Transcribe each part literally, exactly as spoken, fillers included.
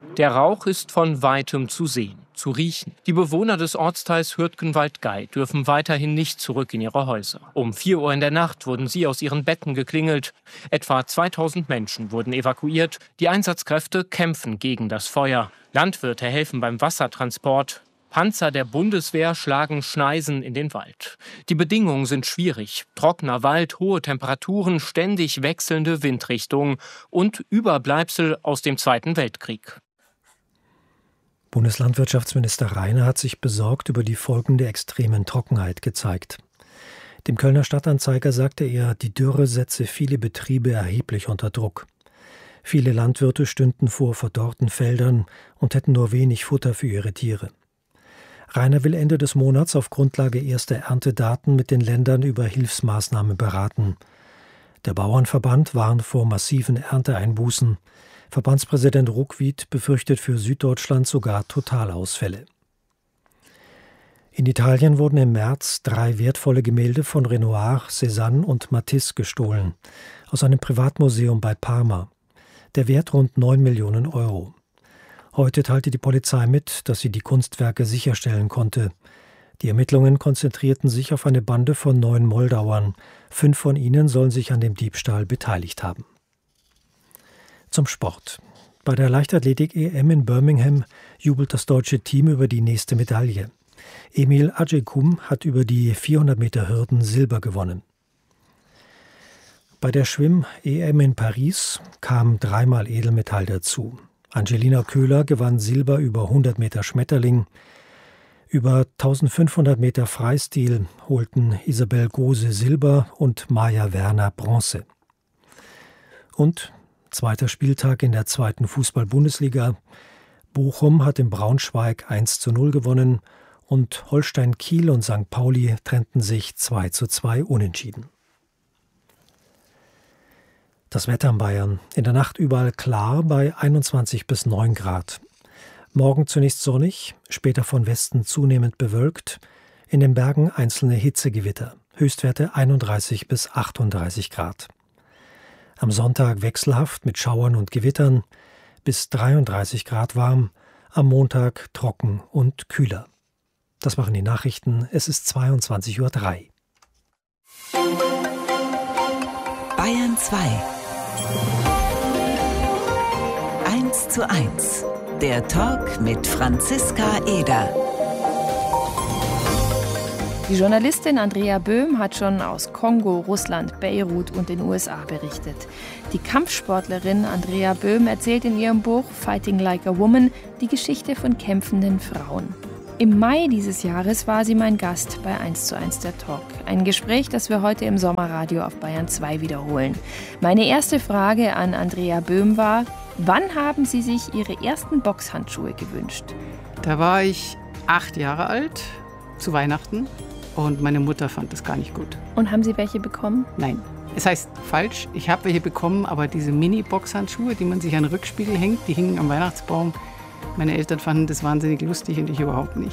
Der Rauch ist von weitem zu sehen, zu riechen. Die Bewohner des Ortsteils Hürtgenwald-Gey dürfen weiterhin nicht zurück in ihre Häuser. Um vier Uhr in der Nacht wurden sie aus ihren Betten geklingelt. Etwa zweitausend Menschen wurden evakuiert. Die Einsatzkräfte kämpfen gegen das Feuer. Landwirte helfen beim Wassertransport. Panzer der Bundeswehr schlagen Schneisen in den Wald. Die Bedingungen sind schwierig. Trockener Wald, hohe Temperaturen, ständig wechselnde Windrichtungen und Überbleibsel aus dem Zweiten Weltkrieg. Bundeslandwirtschaftsminister Rheiner hat sich besorgt über die Folgen der extremen Trockenheit gezeigt. Dem Kölner Stadtanzeiger sagte er, die Dürre setze viele Betriebe erheblich unter Druck. Viele Landwirte stünden vor verdorrten Feldern und hätten nur wenig Futter für ihre Tiere. Rheiner will Ende des Monats auf Grundlage erster Erntedaten mit den Ländern über Hilfsmaßnahmen beraten. Der Bauernverband warnt vor massiven Ernteeinbußen. Verbandspräsident Ruckwied befürchtet für Süddeutschland sogar Totalausfälle. In Italien wurden im März drei wertvolle Gemälde von Renoir, Cézanne und Matisse gestohlen, aus einem Privatmuseum bei Parma. Der Wert rund neun Millionen Euro. Heute teilte die Polizei mit, dass sie die Kunstwerke sicherstellen konnte. Die Ermittlungen konzentrierten sich auf eine Bande von neun Moldauern. Fünf von ihnen sollen sich an dem Diebstahl beteiligt haben. Zum Sport. Bei der Leichtathletik-E M in Birmingham jubelt das deutsche Team über die nächste Medaille. Emil Acecum hat über die vierhundert Meter Hürden Silber gewonnen. Bei der Schwimm-E M in Paris kam dreimal Edelmetall dazu. Angelina Köhler gewann Silber über hundert Meter Schmetterling. Über eintausendfünfhundert Meter Freistil holten Isabel Gose Silber und Maja Werner Bronze. Und zweiter Spieltag in der zweiten Fußball-Bundesliga. Bochum hat in Braunschweig eins zu null gewonnen und Holstein Kiel und Sankt Pauli trennten sich zwei zu zwei unentschieden. Das Wetter in Bayern. In der Nacht überall klar bei einundzwanzig bis neun Grad. Morgen zunächst sonnig, später von Westen zunehmend bewölkt. In den Bergen einzelne Hitzegewitter. Höchstwerte einunddreißig bis achtunddreißig Grad. Am Sonntag wechselhaft mit Schauern und Gewittern. Bis dreiunddreißig Grad warm. Am Montag trocken und kühler. Das waren die Nachrichten. Es ist zweiundzwanzig Uhr drei. Bayern zwei. eins zu eins. Der Talk mit Franziska Eder. Die Journalistin Andrea Böhm hat schon aus Kongo, Russland, Beirut und den U S A berichtet. Die Kampfsportlerin Andrea Böhm erzählt in ihrem Buch Fighting Like a Woman die Geschichte von kämpfenden Frauen. Im Mai dieses Jahres war sie mein Gast bei eins zu eins der Talk. Ein Gespräch, das wir heute im Sommerradio auf Bayern zwei wiederholen. Meine erste Frage an Andrea Böhm war: Wann haben Sie sich Ihre ersten Boxhandschuhe gewünscht? Da war ich acht Jahre alt, zu Weihnachten, und meine Mutter fand das gar nicht gut. Und haben Sie welche bekommen? Nein, es heißt falsch. Ich habe welche bekommen, aber diese Mini-Boxhandschuhe, die man sich an den Rückspiegel hängt, die hingen am Weihnachtsbaum. Meine Eltern fanden das wahnsinnig lustig und ich überhaupt nicht.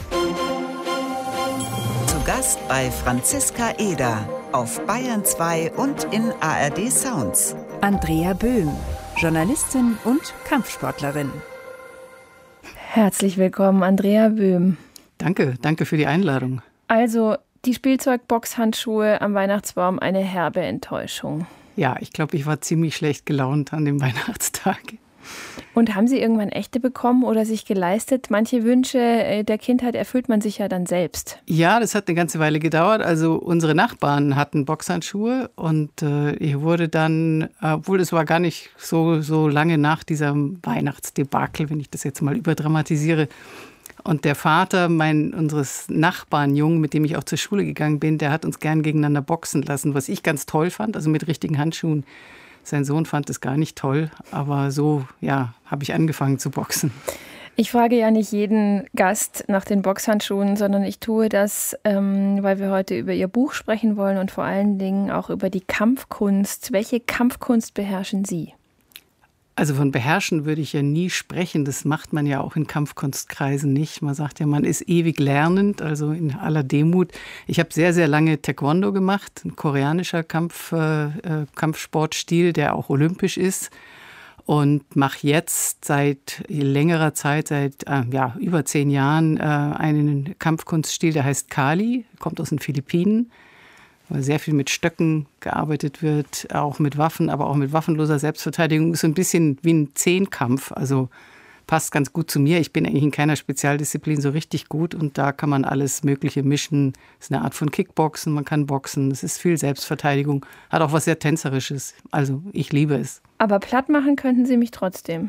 Zu Gast bei Franziska Eder auf Bayern zwei und in A R D Sounds. Andrea Böhm, Journalistin und Kampfsportlerin. Herzlich willkommen, Andrea Böhm. Danke, danke für die Einladung. Also, die Spielzeugboxhandschuhe am Weihnachtsbaum, eine herbe Enttäuschung. Ja, ich glaube, ich war ziemlich schlecht gelaunt an dem Weihnachtstag. Und haben Sie irgendwann echte bekommen oder sich geleistet? Manche Wünsche der Kindheit erfüllt man sich ja dann selbst. Ja, das hat eine ganze Weile gedauert. Also unsere Nachbarn hatten Boxhandschuhe und äh, ich wurde dann, obwohl es war gar nicht so, so lange nach diesem Weihnachtsdebakel, wenn ich das jetzt mal überdramatisiere. Und der Vater mein, unseres Nachbarn, Jungen, mit dem ich auch zur Schule gegangen bin, der hat uns gern gegeneinander boxen lassen, was ich ganz toll fand, also mit richtigen Handschuhen. Sein Sohn fand es gar nicht toll, aber so, ja, habe ich angefangen zu boxen. Ich frage ja nicht jeden Gast nach den Boxhandschuhen, sondern ich tue das, ähm, weil wir heute über Ihr Buch sprechen wollen und vor allen Dingen auch über die Kampfkunst. Welche Kampfkunst beherrschen Sie? Also von beherrschen würde ich ja nie sprechen. Das macht man ja auch in Kampfkunstkreisen nicht. Man sagt ja, man ist ewig lernend, also in aller Demut. Ich habe sehr, sehr lange Taekwondo gemacht, ein koreanischer Kampf, äh, Kampfsportstil, der auch olympisch ist. und mache jetzt seit längerer Zeit, seit äh, ja, über zehn Jahren, äh, einen Kampfkunststil, der heißt Kali, kommt aus den Philippinen, wo sehr viel mit Stöcken gearbeitet wird, auch mit Waffen, aber auch mit waffenloser Selbstverteidigung. Ist so ein bisschen wie ein Zehnkampf, also passt ganz gut zu mir. Ich bin eigentlich in keiner Spezialdisziplin so richtig gut und da kann man alles Mögliche mischen. Es ist eine Art von Kickboxen, man kann boxen, es ist viel Selbstverteidigung, hat auch was sehr Tänzerisches. Also ich liebe es. Aber platt machen könnten Sie mich trotzdem.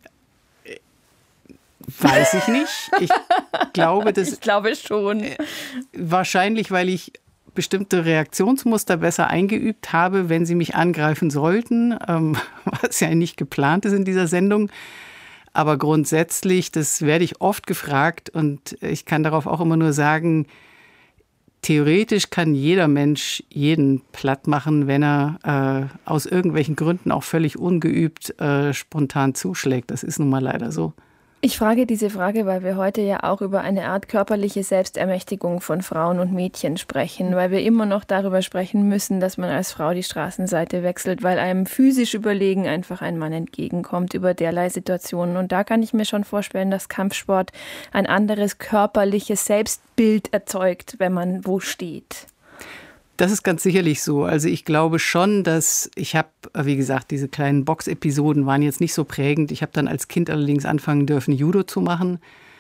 Weiß ich nicht. Ich glaube, das ich glaube schon. Wahrscheinlich, weil ich bestimmte Reaktionsmuster besser eingeübt habe, wenn Sie mich angreifen sollten, ähm, was ja nicht geplant ist in dieser Sendung. Aber grundsätzlich, das werde ich oft gefragt und ich kann darauf auch immer nur sagen, theoretisch kann jeder Mensch jeden platt machen, wenn er äh, aus irgendwelchen Gründen auch völlig ungeübt äh, spontan zuschlägt. Das ist nun mal leider so. Ich frage diese Frage, weil wir heute ja auch über eine Art körperliche Selbstermächtigung von Frauen und Mädchen sprechen, weil wir immer noch darüber sprechen müssen, dass man als Frau die Straßenseite wechselt, weil einem physisch überlegen einfach ein Mann entgegenkommt über derlei Situationen. Und da kann ich mir schon vorstellen, dass Kampfsport ein anderes körperliches Selbstbild erzeugt, wenn man wo steht. Das ist ganz sicherlich so. Also ich glaube schon, dass ich habe, wie gesagt, diese kleinen Box-Episoden waren jetzt nicht so prägend. Ich habe dann als Kind allerdings anfangen dürfen, Judo zu machen,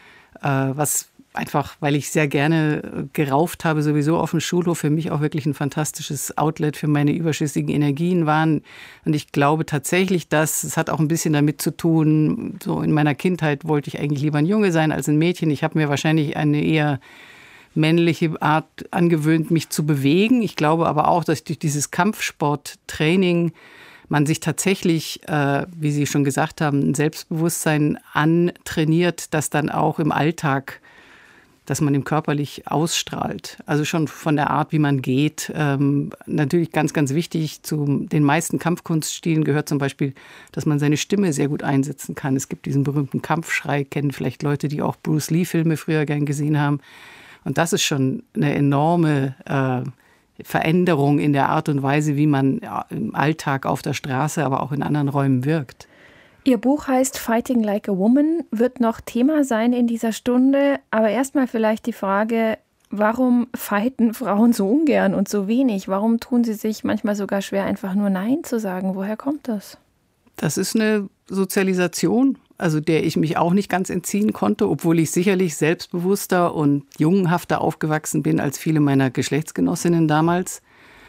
was einfach, weil ich sehr gerne gerauft habe, sowieso auf dem Schulhof, für mich auch wirklich ein fantastisches Outlet für meine überschüssigen Energien waren. Und ich glaube tatsächlich, dass es hat auch ein bisschen damit zu tun, so in meiner Kindheit wollte ich eigentlich lieber ein Junge sein als ein Mädchen. Ich habe mir wahrscheinlich eine eher männliche Art angewöhnt, mich zu bewegen. Ich glaube aber auch, dass durch dieses Kampfsporttraining man sich tatsächlich, äh, wie Sie schon gesagt haben, ein Selbstbewusstsein antrainiert, das dann auch im Alltag, dass man ihm körperlich ausstrahlt. Also schon von der Art, wie man geht. Ähm, natürlich ganz, ganz wichtig, zu den meisten Kampfkunststilen gehört zum Beispiel, dass man seine Stimme sehr gut einsetzen kann. Es gibt diesen berühmten Kampfschrei, kennen vielleicht Leute, die auch Bruce Lee-Filme früher gern gesehen haben. Und das ist schon eine enorme äh, Veränderung in der Art und Weise, wie man im Alltag auf der Straße, aber auch in anderen Räumen wirkt. Ihr Buch heißt Fighting Like a Woman, wird noch Thema sein in dieser Stunde. Aber erstmal vielleicht die Frage, warum fighten Frauen so ungern und so wenig? Warum tun sie sich manchmal sogar schwer, einfach nur Nein zu sagen? Woher kommt das? Das ist eine Sozialisation, also der ich mich auch nicht ganz entziehen konnte, obwohl ich sicherlich selbstbewusster und jungenhafter aufgewachsen bin als viele meiner Geschlechtsgenossinnen damals.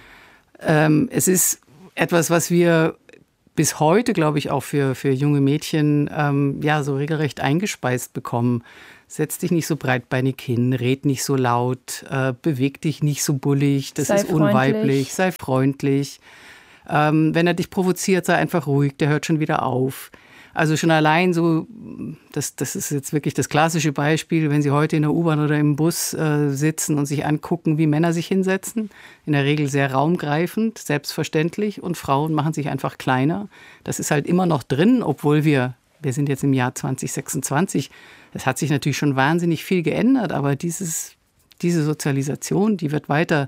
Ähm, es ist etwas, was wir bis heute, glaube ich, auch für, für junge Mädchen ähm, ja, so regelrecht eingespeist bekommen. Setz dich nicht so breitbeinig hin, red nicht so laut, äh, beweg dich nicht so bullig, das sei ist freundlich. Unweiblich, sei freundlich. Ähm, wenn er dich provoziert, sei einfach ruhig, der hört schon wieder auf. Also schon allein so, das, das ist jetzt wirklich das klassische Beispiel, wenn Sie heute in der U-Bahn oder im Bus äh, sitzen und sich angucken, wie Männer sich hinsetzen. In der Regel sehr raumgreifend, selbstverständlich. Und Frauen machen sich einfach kleiner. Das ist halt immer noch drin, obwohl wir, wir sind jetzt im Jahr zwanzig sechsundzwanzig. Es hat sich natürlich schon wahnsinnig viel geändert, aber dieses, diese Sozialisation, die wird weiter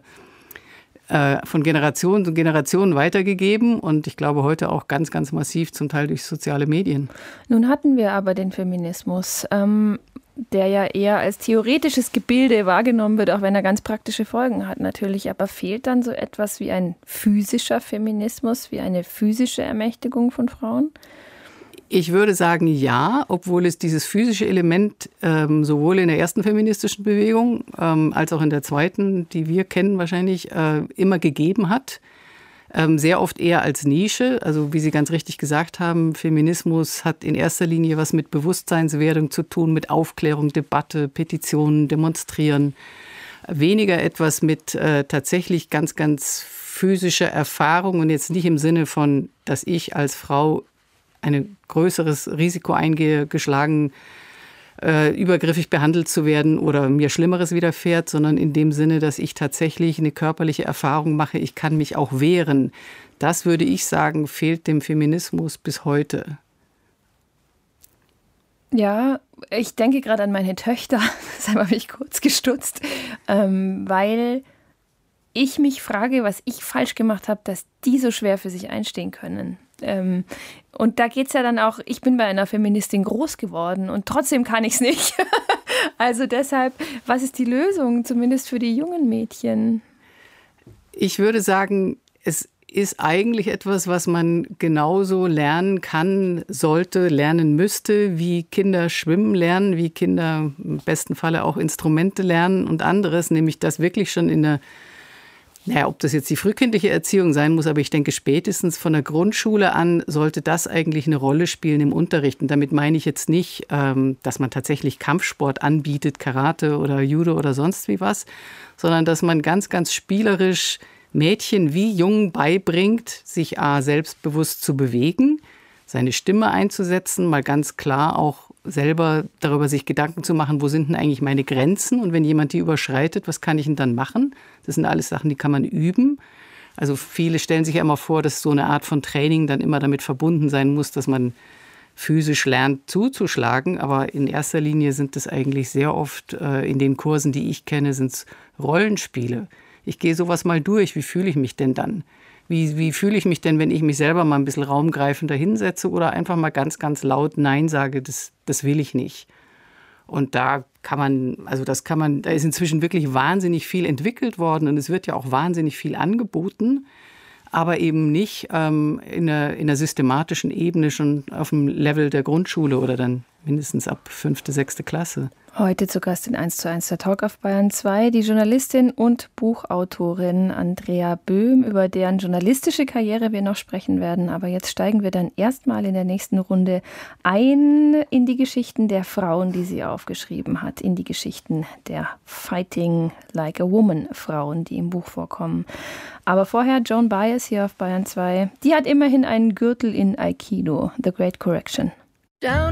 von Generation zu Generation weitergegeben und ich glaube heute auch ganz, ganz massiv, zum Teil durch soziale Medien. Nun hatten wir aber den Feminismus, ähm, der ja eher als theoretisches Gebilde wahrgenommen wird, auch wenn er ganz praktische Folgen hat natürlich. Aber fehlt dann so etwas wie ein physischer Feminismus, wie eine physische Ermächtigung von Frauen? Ich würde sagen, ja, obwohl es dieses physische Element ähm, sowohl in der ersten feministischen Bewegung ähm, als auch in der zweiten, die wir kennen wahrscheinlich, äh, immer gegeben hat. Ähm, sehr oft eher als Nische. Also wie Sie ganz richtig gesagt haben, Feminismus hat in erster Linie was mit Bewusstseinswerdung zu tun, mit Aufklärung, Debatte, Petitionen, Demonstrieren. Weniger etwas mit äh, tatsächlich ganz, ganz physischer Erfahrung und jetzt nicht im Sinne von, dass ich als Frau ein größeres Risiko eingehe, geschlagen, äh, übergriffig behandelt zu werden oder mir Schlimmeres widerfährt, sondern in dem Sinne, dass ich tatsächlich eine körperliche Erfahrung mache, ich kann mich auch wehren. Das, würde ich sagen, fehlt dem Feminismus bis heute. Ja, ich denke gerade an meine Töchter, deshalb habe ich kurz gestutzt, ähm, weil ich mich frage, was ich falsch gemacht habe, dass die so schwer für sich einstehen können. Ähm, und da geht es ja dann auch, ich bin bei einer Feministin groß geworden und trotzdem kann ich es nicht. Also deshalb, was ist die Lösung, zumindest für die jungen Mädchen? Ich würde sagen, es ist eigentlich etwas, was man genauso lernen kann, sollte, lernen müsste, wie Kinder schwimmen lernen, wie Kinder im besten Falle auch Instrumente lernen und anderes, nämlich das wirklich schon in der, naja, ob das jetzt die frühkindliche Erziehung sein muss, aber ich denke, spätestens von der Grundschule an sollte das eigentlich eine Rolle spielen im Unterricht. Und damit meine ich jetzt nicht, dass man tatsächlich Kampfsport anbietet, Karate oder Judo oder sonst wie was, sondern dass man ganz, ganz spielerisch Mädchen wie Jungen beibringt, sich a, selbstbewusst zu bewegen, seine Stimme einzusetzen, mal ganz klar auch selber darüber sich Gedanken zu machen, wo sind denn eigentlich meine Grenzen und wenn jemand die überschreitet, was kann ich denn dann machen? Das sind alles Sachen, die kann man üben. Also viele stellen sich ja immer vor, dass so eine Art von Training dann immer damit verbunden sein muss, dass man physisch lernt zuzuschlagen, aber in erster Linie sind es eigentlich sehr oft äh, in den Kursen, die ich kenne, sind es Rollenspiele. Ich gehe sowas mal durch, wie fühle ich mich denn dann? Wie, wie fühle ich mich denn, wenn ich mich selber mal ein bisschen raumgreifender hinsetze oder einfach mal ganz, ganz laut Nein sage, das, das will ich nicht. Und da kann man, also das kann man, da ist inzwischen wirklich wahnsinnig viel entwickelt worden und es wird ja auch wahnsinnig viel angeboten, aber eben nicht ähm, in, einer, in einer systematischen Ebene schon auf dem Level der Grundschule oder dann mindestens ab fünfte, sechste Klasse. Heute zu Gast in eins zu eins der Talk auf Bayern zwei, die Journalistin und Buchautorin Andrea Böhm, über deren journalistische Karriere wir noch sprechen werden. Aber jetzt steigen wir dann erstmal in der nächsten Runde ein in die Geschichten der Frauen, die sie aufgeschrieben hat, in die Geschichten der Fighting Like a Woman Frauen, die im Buch vorkommen. Aber vorher Joan Baez hier auf Bayern zwei. Die hat immerhin einen Gürtel in Aikido, The Great Correction. Down